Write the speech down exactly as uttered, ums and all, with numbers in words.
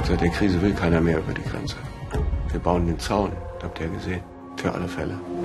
Seit der Krise will keiner mehr über die Grenze. Wir bauen den Zaun, habt ihr ja gesehen, für alle Fälle.